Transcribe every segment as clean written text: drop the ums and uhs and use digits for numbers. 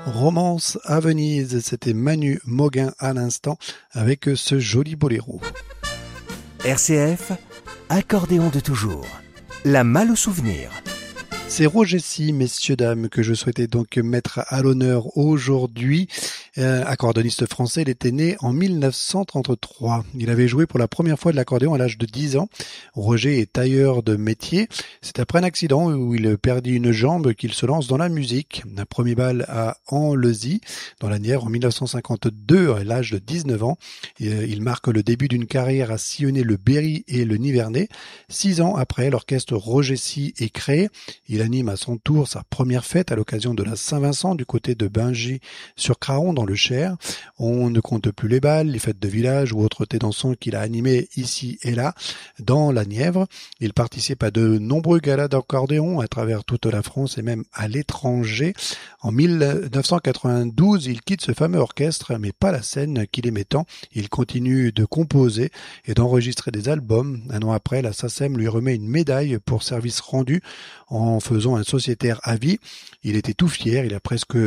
Romance à Venise, c'était Manu Mauguin à l'instant avec ce joli boléro. RCF, accordéon de toujours. La malle au souvenir. C'est Roger Sy, messieurs, dames, que je souhaitais donc mettre à l'honneur aujourd'hui. Accordéoniste français, il était né en 1933. Il avait joué pour la première fois de l'accordéon à l'âge de 10 ans. Roger est tailleur de métier. C'est après un accident où il perdit une jambe qu'il se lance dans la musique. Un premier bal à Anlezy, dans la Nièvre, en 1952, à l'âge de 19 ans. Il marque le début d'une carrière à sillonner le Berry et le Nivernais. 6 ans après, l'orchestre Roger Sy est créé. Il anime à son tour sa première fête à l'occasion de la Saint-Vincent du côté de Bingy-sur-Craon dans le Cher. On ne compte plus les bals, les fêtes de village ou autres thés dansants qu'il a animés ici et là dans la Nièvre. Il participe à de nombreux galas d'accordéon à travers toute la France et même à l'étranger. En 1992, il quitte ce fameux orchestre, mais pas la scène qu'il aimait tant. Il continue de composer et d'enregistrer des albums. Un an après, la SACEM lui remet une médaille pour service rendu en faisant un sociétaire à vie. Il était tout fier. Il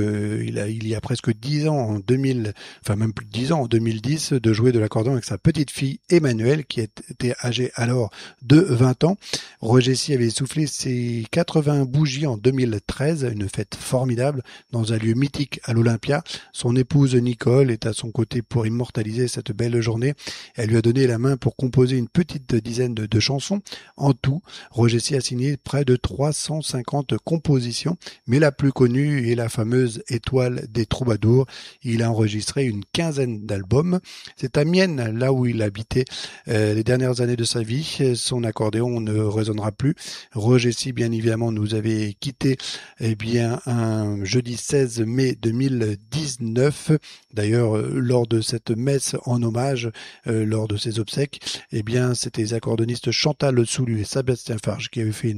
y a presque 10 ans, même plus de 10 ans, en 2010, de jouer de l'accordéon avec sa petite fille Emmanuelle, qui était âgée alors de 20 ans. Roger Sy avait soufflé ses 80 bougies en 2013, une fête formidable dans un lieu mythique à l'Olympia. Son épouse Nicole est à son côté pour immortaliser cette belle journée. Elle lui a donné la main pour composer une petite dizaine de chansons. En tout, Roger Sy a signé près de 350 compositions, mais la plus connue est la fameuse Étoile des Troubadours. Il a enregistré une quinzaine d'albums. C'est à Mienne, là où il habitait les dernières années de sa vie. Son accordéon ne résonnera plus. Roger Sy, bien évidemment, nous avait quitté un jeudi 16 mai 2019. D'ailleurs, lors de cette messe en hommage, lors de ses obsèques, c'était les accordéonistes Chantal Soulu et Sébastien Farge qui avaient fait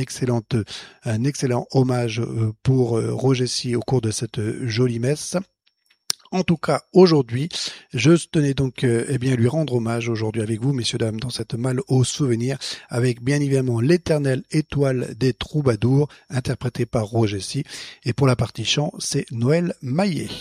un excellent hommage pour Roger Sy au cours de cette jolie messe. En tout cas, aujourd'hui, je tenais donc lui rendre hommage aujourd'hui avec vous, messieurs, dames, dans cette malle au souvenir, avec bien évidemment l'éternelle Étoile des Troubadours, interprétée par Roger Sy. Et pour la partie chant, c'est Noël Maillet.